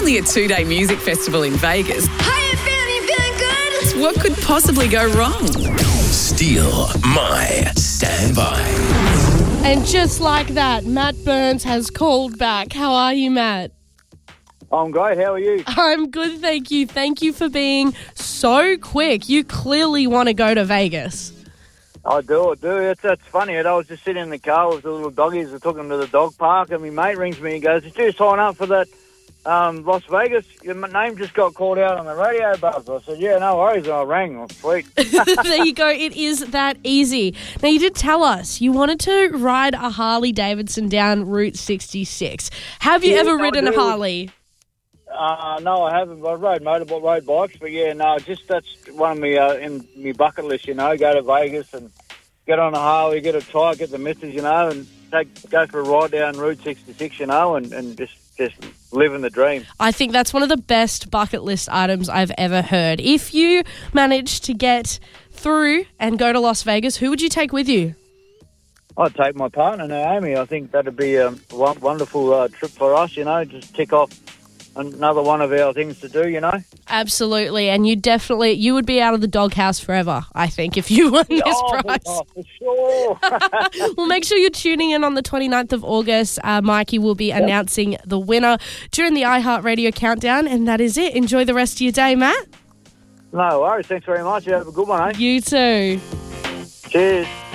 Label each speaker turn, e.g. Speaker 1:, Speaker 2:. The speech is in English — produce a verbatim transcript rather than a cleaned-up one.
Speaker 1: only a two-day music festival in Vegas.
Speaker 2: How you feeling? You feeling good?
Speaker 1: What could possibly go wrong?
Speaker 3: Steal my standby.
Speaker 4: And just like that, Matt Burns has called back. How are you, Matt?
Speaker 5: I'm great. How are you?
Speaker 4: I'm good, thank you. Thank you for being so quick. You clearly want to go to Vegas.
Speaker 5: I do, I do. It's, it's funny. I was just sitting in the car with the little doggies. I took them to the dog park, and my mate rings me and goes, "Did you sign up for that um, Las Vegas? Your name just got called out on the radio buzz." I said, "Yeah, no worries." And I rang. Oh, sweet.
Speaker 4: There you go. It is that easy. Now, you did tell us you wanted to ride a Harley Davidson down Route sixty-six. Have you
Speaker 5: Yeah,
Speaker 4: ever
Speaker 5: I
Speaker 4: ridden a
Speaker 5: do.
Speaker 4: Harley?
Speaker 5: Uh, no, I haven't. I rode motorbike, rode bikes, but yeah, no, just that's one of my uh, in my bucket list. You know, go to Vegas and get on a Harley, get a tire, get the missus, you know, and take go for a ride down Route sixty-six, you know, and, and just just living the dream.
Speaker 4: I think that's one of the best bucket list items I've ever heard. If you manage to get through and go to Las Vegas, who would you take with you?
Speaker 5: I'd take my partner, Naomi. I think that'd be a won- wonderful uh, trip for us, you know, just tick off another one of our things to do, you know.
Speaker 4: Absolutely, and you definitely, you would be out of the doghouse forever, I think, if you won this
Speaker 5: oh,
Speaker 4: prize.
Speaker 5: Oh, for sure.
Speaker 4: Well, make sure you're tuning in on the twenty-ninth of August. Uh, Mikey will be yep. announcing the winner during the iHeartRadio countdown, and that is it. Enjoy the rest of your day, Matt.
Speaker 5: No worries. Thanks very much. You have a good one, eh?
Speaker 4: You too.
Speaker 5: Cheers.